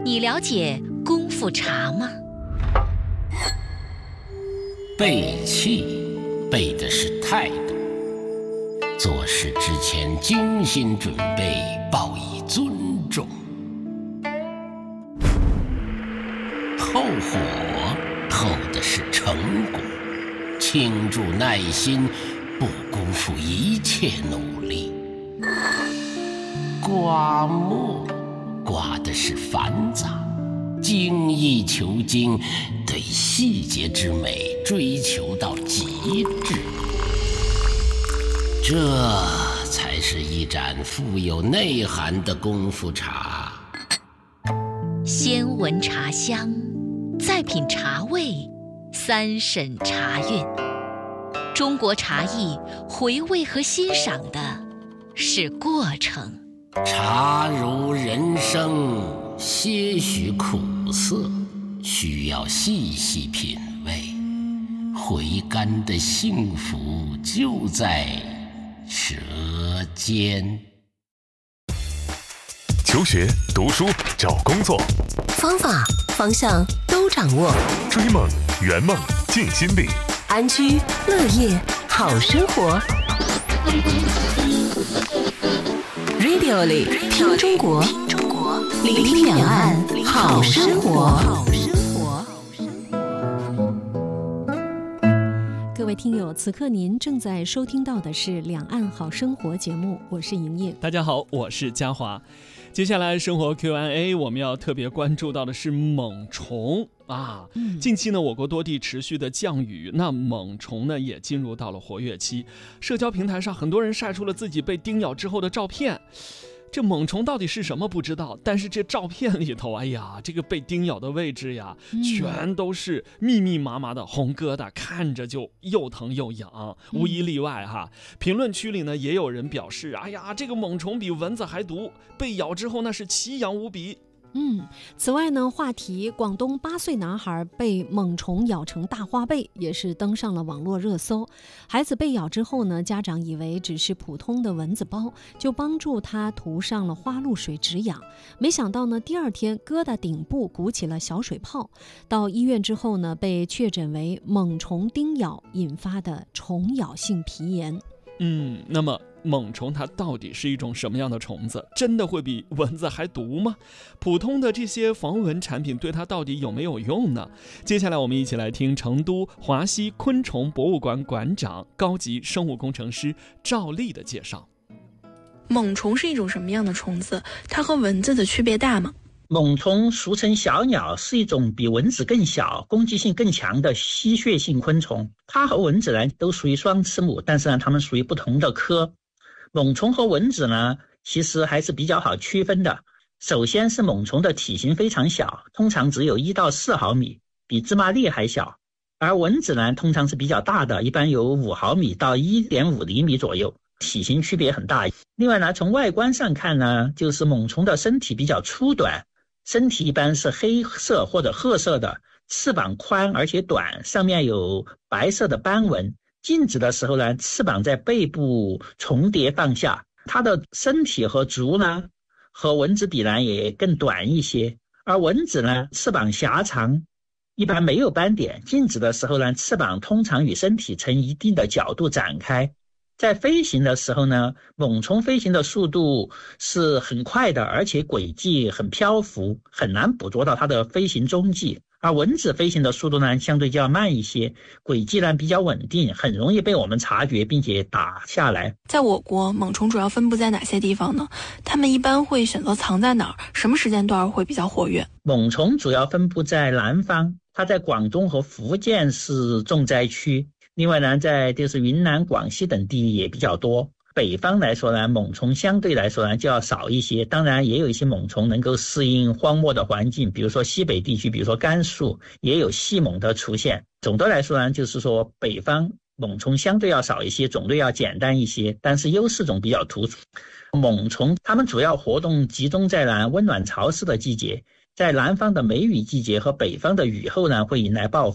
你了解功夫茶吗？ 背气，背的是态度。做事之前精心准备，报以尊重。后火，后的是成果。倾注耐心，不辜负一切努力。刮墨，刮的是繁杂，精益求精，对细节之美追求到极致。这才是一盏富有内涵的功夫茶。 先闻茶香，再品茶味，三审茶韵。中国茶艺回味和欣赏的是过程。 茶如人生，些许苦涩，需要细细品味。回甘的幸福就在舌尖。 求学、读书、找工作， 方法、方向都掌握。 追梦、圆梦、尽心力。 安居乐业好生活。Radio 里听中国，聆听两岸好生活。 各位听友，此刻您正在收听到的是《两岸好生活》节目，我是莹莹。 大家好，我是嘉华。接下来生活 Q&A 我们要特别关注到的是猛虫啊。近期呢，我国多地持续的降雨，那猛虫呢也进入到了活跃期。社交平台上很多人晒出了自己被叮咬之后的照片。这猛虫到底是什么不知道，但是这照片里头，哎呀，这个被叮咬的位置呀，全都是密密麻麻的红疙瘩，看着就又疼又痒，无一例外哈。评论区里呢，也有人表示，哎呀，这个猛虫比蚊子还毒，被咬之后那是奇痒无比。 此外呢，话题广东8岁男孩被猛虫咬成大花背也是登上了网络热搜。孩子被咬之后呢，家长以为只是普通的蚊子包，就帮助他涂上了花露水止痒。没想到呢，第二天疙瘩顶部鼓起了小水泡，到医院之后呢，被确诊为猛虫叮咬引发的虫咬性皮炎。 那么猛虫它到底是一种什么样的虫子？真的会比蚊子还毒吗？普通的这些防蚊产品对它到底有没有用呢？接下来我们一起来听成都华西昆虫博物馆馆长、高级生物工程师赵丽的介绍。 猛虫是一种什么样的虫子？它和蚊子的区别大吗？ 猛虫俗称小鸟，是一种比蚊子更小、攻击性更强的吸血性昆虫。它和蚊子呢都属于双翅目，但是呢它们属于不同的科。猛虫和蚊子呢其实还是比较好区分的。首先是猛虫的体型非常小，通常只有1到4毫米，比芝麻粒还小。而蚊子呢通常是比较大的，一般有5毫米到 1.5 厘米左右，体型区别很大。另外呢，从外观上看呢，就是猛虫的身体比较粗短，身体一般是黑色或者褐色的，翅膀宽而且短，上面有白色的斑纹。静止的时候呢，翅膀在背部重叠放下。它的身体和足呢，和蚊子比呢也更短一些。而蚊子呢，翅膀狭长，一般没有斑点。静止的时候呢，翅膀通常与身体呈一定的角度展开。在飞行的时候呢，猛虫飞行的速度是很快的，而且轨迹很漂浮，很难捕捉到它的飞行踪迹。而蚊子飞行的速度呢，相对较慢一些，轨迹呢比较稳定，很容易被我们察觉并且打下来。 在我国，猛虫主要分布在哪些地方呢？它们一般会选择藏在哪儿？什么时间段会比较活跃？ 猛虫主要分布在南方，它在广东和福建是重灾区。另外呢，在就是云南、广西等地也比较多。北方来说呢，猛虫相对来说呢就要少一些，当然也有一些猛虫能够适应荒漠的环境，比如说西北地区，比如说甘肃也有细猛的出现。总的来说呢，就是说北方猛虫相对要少一些，种类要简单一些，但是优势种比较突出。猛虫它们主要活动集中在温暖潮湿的季节，在南方的梅雨季节和北方的雨后呢会迎来爆发。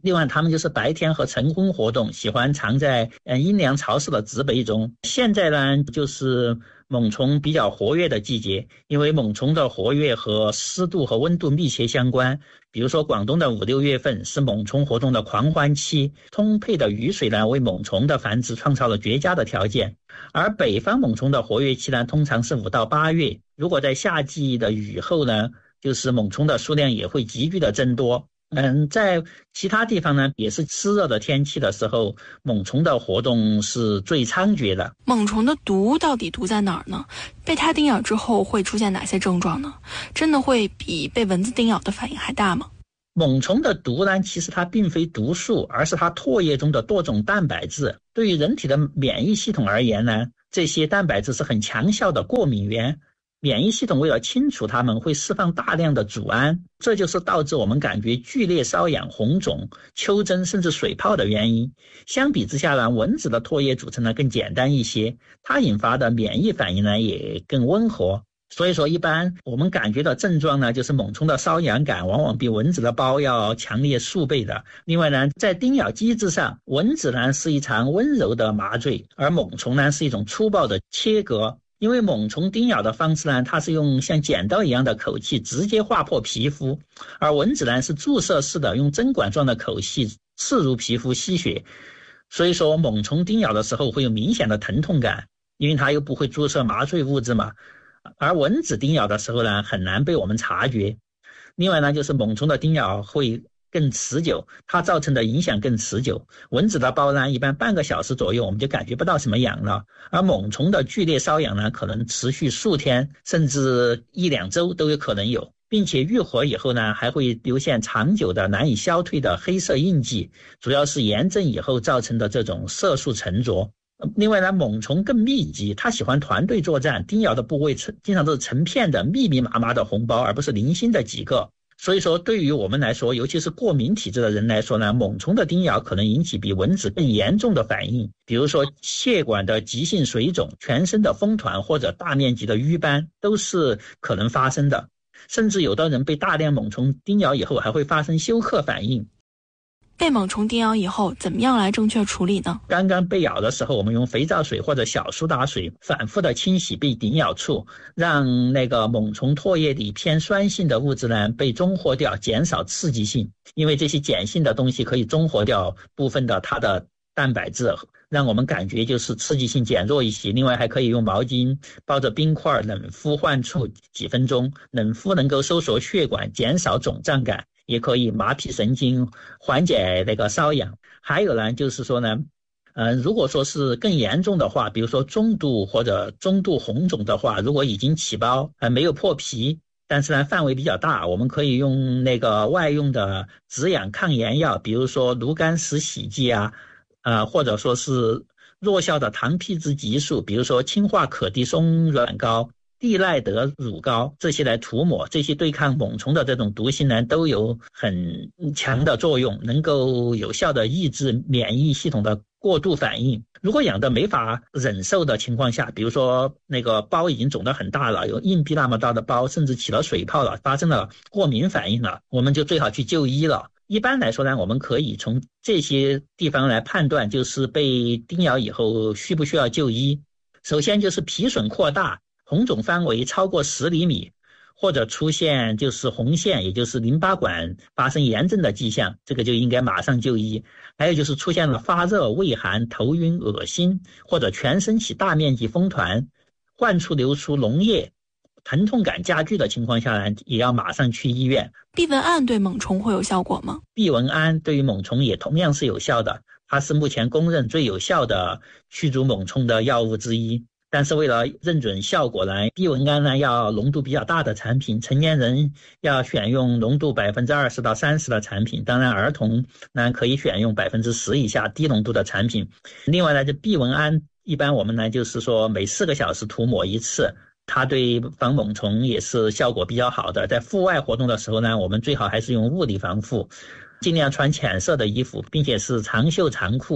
另外，它们就是白天和晨昏活动，喜欢藏在阴凉潮湿的植被中。现在呢，就是猛虫比较活跃的季节，因为猛虫的活跃和湿度和温度密切相关。比如说，广东的5、6月份是猛虫活动的狂欢期，充沛的雨水呢，为猛虫的繁殖创造了绝佳的条件。而北方猛虫的活跃期呢，通常是5到8月。如果在夏季的雨后呢，就是猛虫的数量也会急剧的增多。在其他地方呢，也是湿热的天气的时候，猛虫的活动是最猖獗的。 猛虫的毒到底毒在哪儿呢？被它叮咬之后会出现哪些症状呢？真的会比被蚊子叮咬的反应还大吗？ 猛虫的毒呢，其实它并非毒素，而是它唾液中的多种蛋白质。对于人体的免疫系统而言呢，这些蛋白质是很强效的过敏源。免疫系统为了清除它们，会释放大量的组胺，这就是导致我们感觉剧烈瘙痒、红肿、丘疹甚至水泡的原因。相比之下呢，蚊子的唾液组成呢更简单一些，它引发的免疫反应呢也更温和。所以说，一般我们感觉的症状呢，就是猛虫的瘙痒感往往比蚊子的包要强烈数倍的。另外呢，在叮咬机制上，蚊子呢是一场温柔的麻醉，而猛虫呢是一种粗暴的切割。因为猛虫叮咬的方式呢，它是用像剪刀一样的口器直接划破皮肤，而蚊子呢是注射式的用针管状的口器刺入皮肤吸血。所以说，猛虫叮咬的时候会有明显的疼痛感，因为它又不会注射麻醉物质嘛。而蚊子叮咬的时候呢，很难被我们察觉。另外呢，就是猛虫的叮咬会更持久，它造成的影响更持久。蚊子的包呢，一般半个小时左右我们就感觉不到什么痒了，而猛虫的剧烈瘙痒呢，可能持续数天甚至1、2周都有可能有，并且愈合以后呢，还会留下长久的难以消退的黑色印记，主要是炎症以后造成的这种色素沉着。另外呢，猛虫更密集，它喜欢团队作战，叮咬的部位经常都是成片的密密麻麻的红包，而不是零星的几个。所以说，对于我们来说，尤其是过敏体质的人来说呢，猛虫的叮咬可能引起比蚊子更严重的反应，比如说血管的急性水肿、全身的风团或者大面积的瘀斑都是可能发生的。甚至有的人被大量猛虫叮咬以后还会发生休克反应。 被猛虫叮咬以后，怎么样来正确处理呢？ 刚刚被咬的时候，我们用肥皂水或者小苏打水反复的清洗被叮咬处，让那个猛虫唾液里偏酸性的物质呢被中和掉，减少刺激性。因为这些碱性的东西可以中和掉部分的它的蛋白质，让我们感觉就是刺激性减弱一些。另外还可以用毛巾包着冰块冷敷患处几分钟，冷敷能够收缩血管，减少肿胀感，也可以麻痹神经，缓解那个瘙痒。还有呢，就是说呢，如果说是更严重的话，比如说中度或者中度红肿的话，如果已经起包，没有破皮，但是呢范围比较大，我们可以用那个外用的止痒抗炎药，比如说炉甘石洗剂啊，或者说是弱效的糖皮质激素，比如说氢化可的松软膏、地赖德乳膏，这些来涂抹，这些对抗猛虫的这种毒性呢，都有很强的作用，能够有效的抑制免疫系统的过度反应。如果痒的没法忍受的情况下，比如说那个包已经肿得很大了，有硬币那么大的包，甚至起了水泡了，发生了过敏反应了，我们就最好去就医了。一般来说呢，我们可以从这些地方来判断，就是被叮咬以后需不需要就医。首先就是皮损扩大，红肿范围超过10厘米，或者出现就是红线，也就是淋巴管发生炎症的迹象，这个就应该马上就医。还有就是出现了发热、畏寒、头晕、恶心，或者全身起大面积风团，患处流出脓液，疼痛感加剧的情况下呢，也要马上去医院。 避蚊胺对猛虫会有效果吗？ 避蚊胺对于猛虫也同样是有效的，它是目前公认最有效的驱逐猛虫的药物之一。但是为了认准效果呢，避蚊胺呢要浓度比较大的产品，成年人要选用浓度20%到30%的产品，当然儿童呢可以选用10%以下低浓度的产品。另外呢，这避蚊胺一般我们呢就是说每4个小时涂抹一次，它对防猛虫也是效果比较好的。在户外活动的时候呢，我们最好还是用物理防护，尽量穿浅色的衣服，并且是长袖长裤。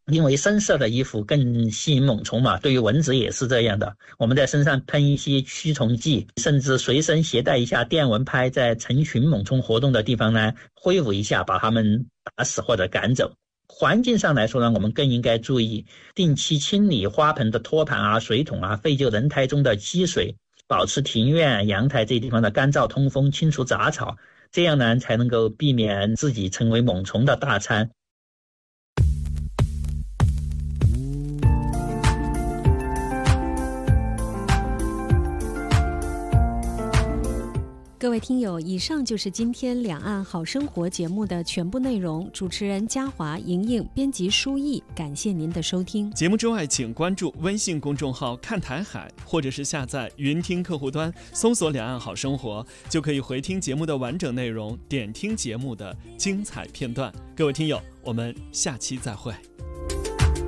因为深色的衣服更吸引猛虫嘛，对于蚊子也是这样的。我们在身上喷一些驱虫剂，甚至随身携带一下电蚊拍，在成群猛虫活动的地方呢，挥舞一下，把它们打死或者赶走。环境上来说呢，我们更应该注意定期清理花盆的托盘啊、水桶啊、废旧人胎中的积水，保持庭院、阳台这些地方的干燥通风，清除杂草，这样呢才能够避免自己成为猛虫的大餐。 各位听友，以上就是今天两岸好生活节目的全部内容。主持人嘉华、莹莹，编辑舒毅，感谢您的收听。 节目之外，请关注微信公众号“看台海”，或者是下载云听客户端，搜索“两岸好生活”，就可以回听节目的完整内容，点听节目的精彩片段。各位听友，我们下期再会。